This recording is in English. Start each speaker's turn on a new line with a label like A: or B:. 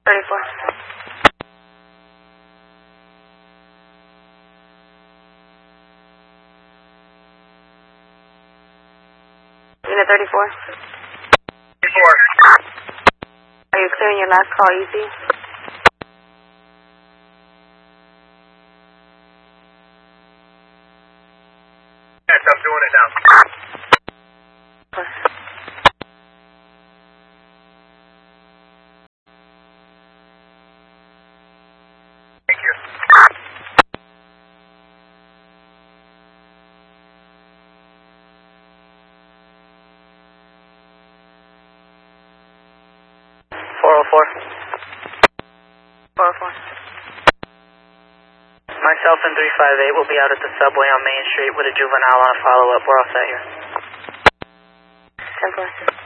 A: 34. Unit 34.
B: 34.
A: Are you clearing your last call, easy?
B: Yes, I'm doing it now. Thank you.
C: Myself and 358 will be out at the subway on Main Street with a juvenile on a follow-up. We're all set here.
A: 10-4.